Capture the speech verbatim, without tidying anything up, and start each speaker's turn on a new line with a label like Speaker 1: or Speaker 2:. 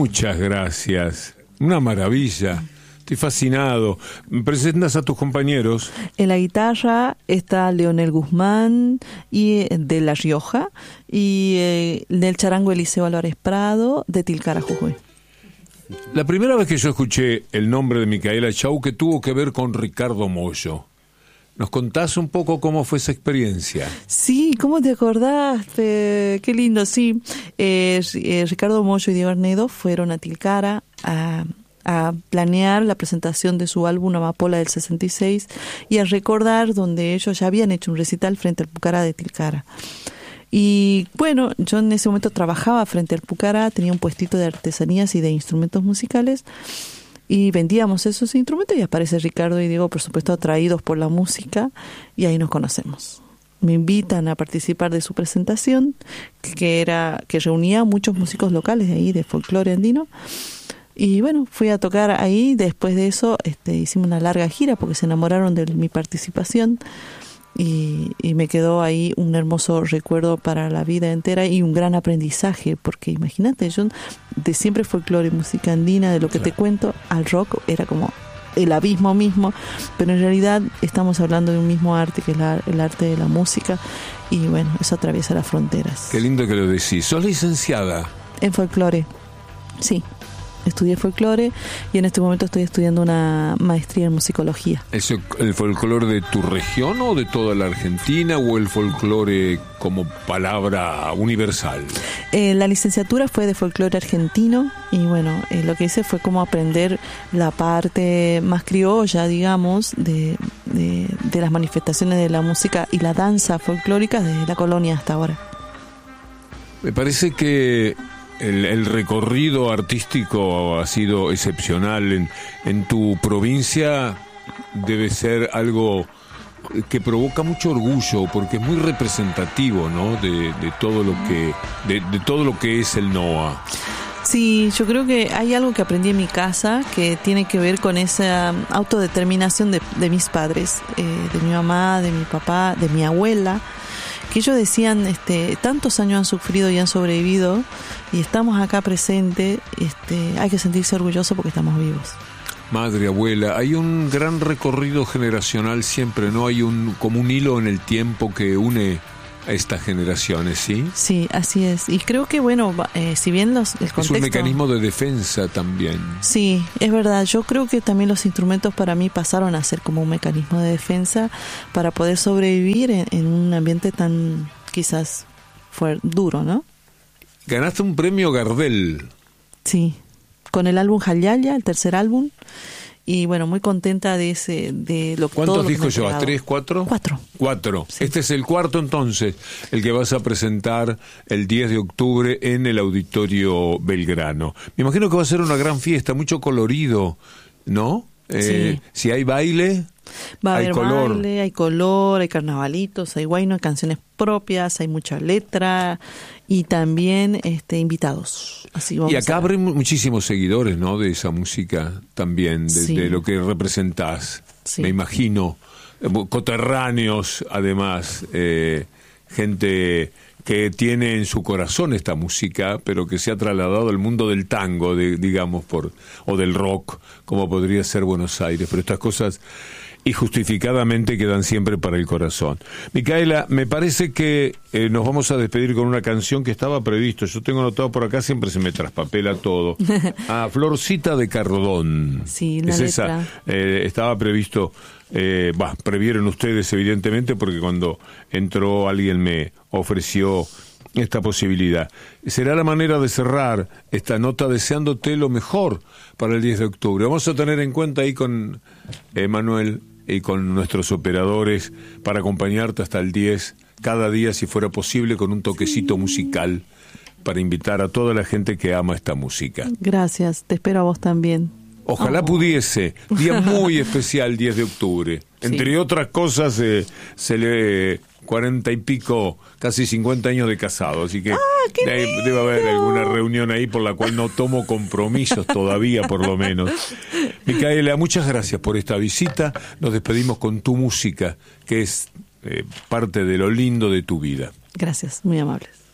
Speaker 1: Muchas gracias. Una maravilla. Estoy fascinado. ¿Me presentas a tus compañeros?
Speaker 2: En la guitarra está Leonel Guzmán y de La Rioja y eh, del charango Eliseo Álvarez Prado de Tilcara, Jujuy.
Speaker 1: La primera vez que yo escuché el nombre de Micaela Chau, que tuvo que ver con Ricardo Mollo. ¿Nos contás un poco cómo fue esa experiencia?
Speaker 2: Sí, ¿cómo te acordaste? Qué lindo, sí. Eh, eh, Ricardo Mollo y Diego Arnedo fueron a Tilcara a, a planear la presentación de su álbum Amapola del sesenta y seis y a recordar donde ellos ya habían hecho un recital frente al Pucará de Tilcara. Y bueno, yo en ese momento trabajaba frente al Pucará, tenía un puestito de artesanías y de instrumentos musicales y vendíamos esos instrumentos y aparece Ricardo y Diego, por supuesto, atraídos por la música y ahí nos conocemos. Me invitan a participar de su presentación, que era que reunía a muchos músicos locales de ahí, de folclore andino. Y bueno, fui a tocar ahí. Después de eso este, hicimos una larga gira porque se enamoraron de mi participación. Y, y me quedó ahí un hermoso recuerdo para la vida entera y un gran aprendizaje, porque imagínate, yo de siempre folclore, música andina, de lo que claro. te cuento, al rock era como el abismo mismo, pero en realidad estamos hablando de un mismo arte, que es la, el arte de la música, y bueno, eso atraviesa las fronteras.
Speaker 1: Qué lindo que lo decís. ¿Sos licenciada?
Speaker 2: En folclore, sí. Estudié folclore y en este momento estoy estudiando una maestría en musicología. ¿Es
Speaker 1: el folclore de tu región o de toda la Argentina o el folclore como palabra universal?
Speaker 2: Eh, la licenciatura fue de folclore argentino y bueno, eh, lo que hice fue como aprender la parte más criolla, digamos, de, de, de las manifestaciones de la música y la danza folclórica desde la colonia hasta ahora.
Speaker 1: Me parece que El, el recorrido artístico ha sido excepcional en, en tu provincia. Debe ser algo que provoca mucho orgullo porque es muy representativo, ¿no? De, de todo lo que de, de todo lo que es el NOA.
Speaker 2: Sí, yo creo que hay algo que aprendí en mi casa que tiene que ver con esa autodeterminación de, de mis padres, eh, de mi mamá, de mi papá, de mi abuela, que ellos decían, este, tantos años han sufrido y han sobrevivido y estamos acá presentes, este, hay que sentirse orgulloso porque estamos vivos.
Speaker 1: Madre, abuela, hay un gran recorrido generacional siempre, ¿no? Hay un como un hilo en el tiempo que une a estas generaciones, ¿sí?
Speaker 2: Sí, así es. Y creo que, bueno, eh, si bien los, el contexto...
Speaker 1: Es un mecanismo de defensa también.
Speaker 2: Sí, es verdad. Yo creo que también los instrumentos para mí pasaron a ser como un mecanismo de defensa para poder sobrevivir en, en un ambiente tan, quizás, fue duro, ¿no?
Speaker 1: Ganaste un premio Gardel.
Speaker 2: Sí, con el álbum Jayaya, el tercer álbum. Y bueno, muy contenta de ese, de lo
Speaker 1: ¿Cuántos
Speaker 2: todo lo
Speaker 1: discos
Speaker 2: que me
Speaker 1: llevas? ¿Tres, cuatro?
Speaker 2: Cuatro.
Speaker 1: Cuatro.
Speaker 2: Sí.
Speaker 1: Este es el cuarto entonces, el que vas a presentar el diez de octubre en el Auditorio Belgrano. Me imagino que va a ser una gran fiesta, mucho colorido, ¿no? Eh,
Speaker 2: sí.
Speaker 1: Si hay baile,
Speaker 2: va a
Speaker 1: hay
Speaker 2: haber
Speaker 1: color.
Speaker 2: baile, hay color, hay carnavalitos, hay guayno, hay canciones propias, hay mucha letra y también este invitados. Así vamos
Speaker 1: y acá
Speaker 2: a...
Speaker 1: habrá muchísimos seguidores, ¿no? De esa música también, de,
Speaker 2: sí.
Speaker 1: de lo que representás. Sí. Me imagino, coterráneos además, eh, gente que tiene en su corazón esta música, pero que se ha trasladado al mundo del tango, de, digamos, por o del rock, como podría ser Buenos Aires. Pero estas cosas injustificadamente quedan siempre para el corazón. Micaela, me parece que eh, nos vamos a despedir con una canción que estaba previsto. Yo tengo anotado por acá, siempre se me traspapela todo. Ah, Florcita de Cardón.
Speaker 2: Sí, la
Speaker 1: es
Speaker 2: letra.
Speaker 1: Esa. Eh, estaba previsto, eh, bah, previeron ustedes evidentemente, porque cuando entró alguien me ofreció esta posibilidad. Será la manera de cerrar esta nota deseándote lo mejor para el diez de octubre. Vamos a tener en cuenta ahí con eh, Manuel y con nuestros operadores para acompañarte hasta el diez, cada día si fuera posible, con un toquecito musical para invitar a toda la gente que ama esta música.
Speaker 2: Gracias, te espero a vos también.
Speaker 1: Ojalá oh. pudiese. Día muy especial, diez de octubre. Entre sí. otras cosas, eh, se le cuarenta y pico, casi cincuenta años de casado, así que
Speaker 2: ¡ah, qué
Speaker 1: debe,
Speaker 2: lindo!
Speaker 1: debe haber alguna reunión ahí por la cual no tomo compromisos todavía, por lo menos. Micaela, muchas gracias por esta visita. Nos despedimos con tu música, que es eh, parte de lo lindo de tu vida.
Speaker 2: Gracias, muy amables.